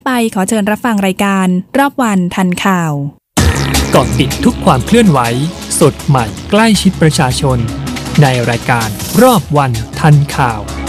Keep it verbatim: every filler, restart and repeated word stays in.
ไปขอเชิญรับฟังรายการรอบวันทันข่าวเกาะติดทุกความเคลื่อนไหวสดใหม่ใกล้ชิดประชาชนในรายการรอบวันทันข่าว